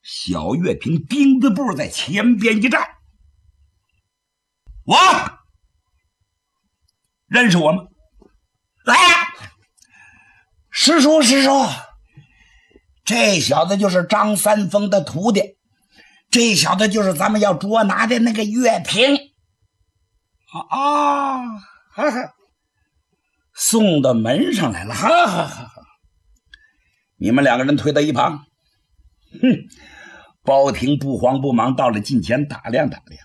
小月平钉子步在前边一站。我认识我吗？来呀！师叔，这小子就是张三丰的徒弟，这小子就是咱们要捉拿的那个岳平。哈哈，送到门上来了，哈哈哈哈！你们两个人推到一旁。包廷不慌不忙到了近前打量。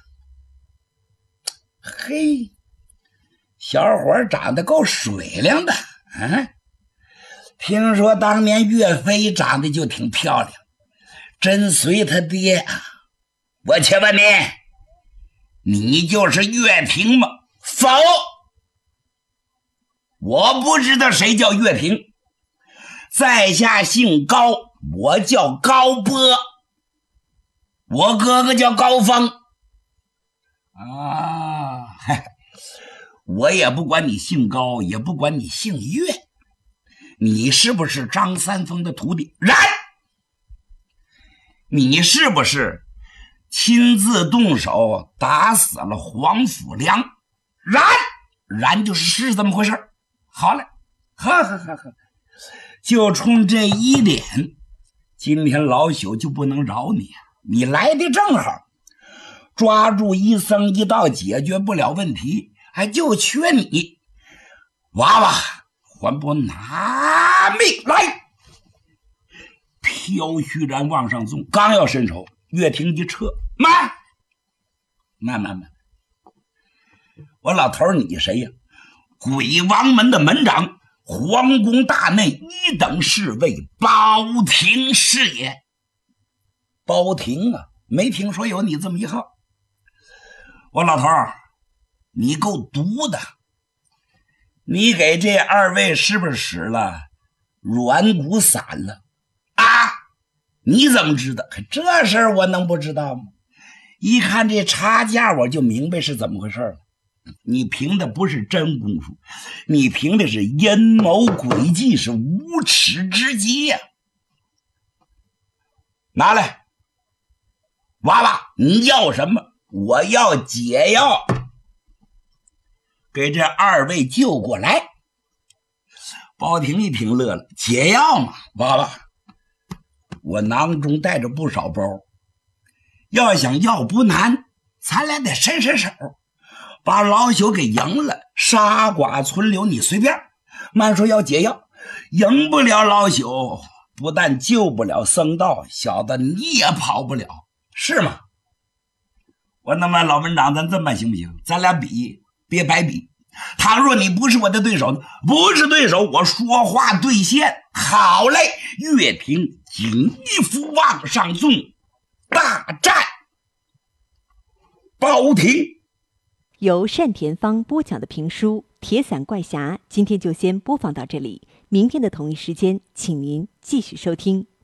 嘿，小伙长得够水灵的啊！听说当年岳飞长得就挺漂亮，真随他爹啊！我且问你就是岳平吗？否，我不知道谁叫岳平，在下姓高，我叫高波，我哥哥叫高峰啊。我也不管你姓高，也不管你姓岳，你是不是张三丰的徒弟？然，你是不是亲自动手打死了黄甫良？然就是这么回事。好了，就冲这一点，今天老朽就不能饶你啊！你来的正好，抓住一僧一道解决不了问题，还就缺你娃娃还不拿命来！飘虚然往上纵，刚要伸手，岳平一撤，慢，我老头你谁呀？鬼王门的门长，皇宫大内一等侍卫包廷是也。包廷啊，没听说有你这么一号。我老头你够毒的，你给这二位是不是使了软骨散了啊？你怎么知道？这事儿我能不知道吗？一看这差价我就明白是怎么回事了。你凭的不是真功夫，你凭的是阴谋诡计，是无耻之极呀！拿来，娃娃，你要什么？我要解药，给这二位救过来。包廷一听乐了，解药嘛，娃娃，我囊中带着不少包，要想要不难，咱俩得伸手，把老朽给赢了，杀剐存留你随便。慢说要解药，赢不了老朽，不但救不了僧道，小子你也跑不了，是吗？我那么老门长，咱这么办行不行？咱俩比，别白比。倘若你不是我的对手，不是对手，我说话兑现。好嘞，岳平锦衣服往上纵，大战包廷。 由单田芳播讲的评书《铁伞怪侠》，今天就先播放到这里。明天的同一时间，请您继续收听。